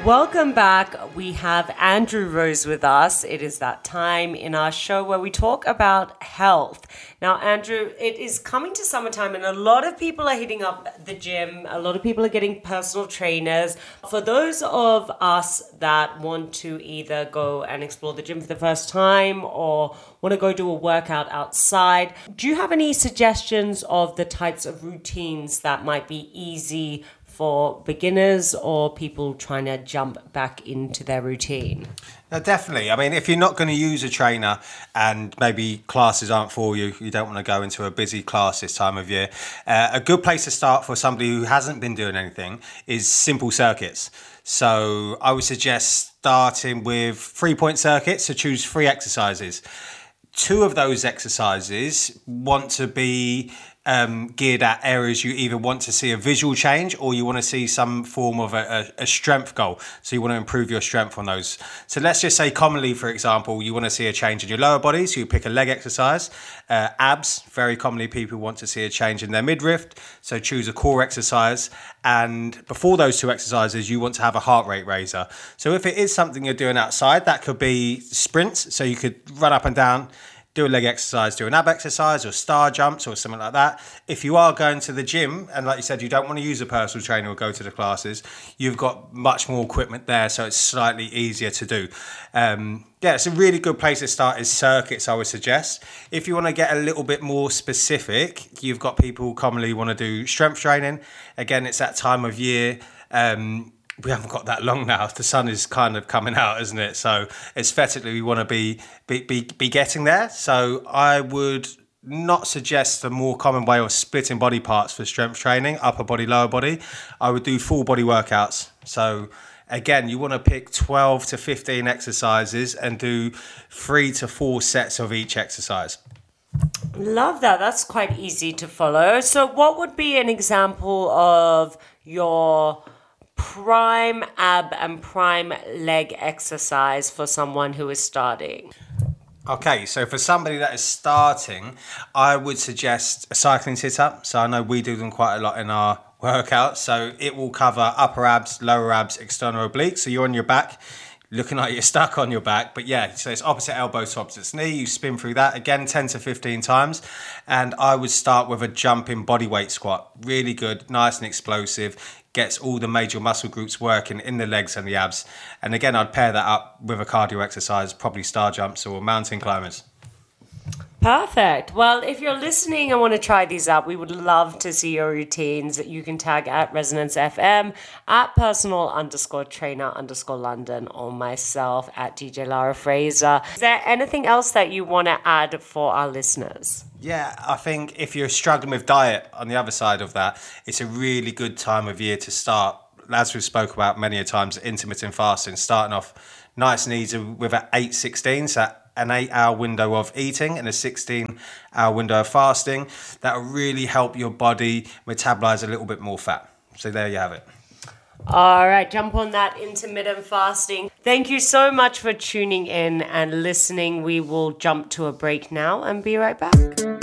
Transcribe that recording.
Welcome back. We have Andrew Rose with us. It is that time in our show where we talk about health. Now, Andrew, it is coming to summertime and a lot of people are hitting up the gym. A lot of people are getting personal trainers. For those of us that want to either go and explore the gym for the first time or want to go do a workout outside, do you have any suggestions of the types of routines that might be easy for beginners or people trying to jump back into their routine? No, definitely. I mean, if you're not going to use a trainer and maybe classes aren't for you, you don't want to go into a busy class this time of year, a good place to start for somebody who hasn't been doing anything is simple circuits. So I would suggest starting with 3-point circuits, so choose 3 exercises. 2 of those exercises want to be geared at areas you either want to see a visual change or you want to see some form of a strength goal. So you want to improve your strength on those. So let's just say commonly, for example, you want to see a change in your lower body. So you pick a leg exercise. Abs, very commonly people want to see a change in their midriff. So choose a core exercise. And before those 2 exercises, you want to have a heart rate raiser. So if it is something you're doing outside, that could be sprints. So you could run up and down, do a leg exercise, do an ab exercise or star jumps or something like that. If you are going to the gym and like you said, you don't want to use a personal trainer or go to the classes, you've got much more equipment there, so it's slightly easier to do. It's a really good place to start is circuits, I would suggest. If you want to get a little bit more specific, you've got people who commonly want to do strength training. Again, it's that time of year. We haven't got that long now. The sun is kind of coming out, isn't it? So aesthetically, we want to be getting there. So I would not suggest the more common way of splitting body parts for strength training, upper body, lower body. I would do full body workouts. So again, you want to pick 12 to 15 exercises and do 3 to 4 sets of each exercise. Love that. That's quite easy to follow. So what would be an example of your prime ab and prime leg exercise for someone who is starting? Okay, so for somebody that is starting, I would suggest a cycling sit-up. So I know we do them quite a lot in our workouts. So it will cover upper abs, lower abs, external obliques. So you're on your back, looking like you're stuck on your back. But yeah, so it's opposite elbow to opposite knee. You spin through that, again, 10 to 15 times. And I would start with a jumping bodyweight squat. Really good, nice and explosive. Gets all the major muscle groups working in the legs and the abs. And again, I'd pair that up with a cardio exercise, probably star jumps or mountain climbers. Perfect. Well, if you're listening and want to try these out, we would love to see your routines. You can tag at Resonance FM, at personal_trainer_London, or myself at DJ Lara Fraser. Is there anything else that you want to add for our listeners? Yeah, I think if you're struggling with diet on the other side of that, it's a really good time of year to start. As we spoke about many a times, intermittent fasting, starting off nice and easy with an 8-16, so an 8-hour window of eating and a 16-hour window of fasting. That will really help your body metabolize a little bit more fat. So there you have it. All right, jump on that intermittent fasting. Thank you so much for tuning in and listening. We will jump to a break now and be right back.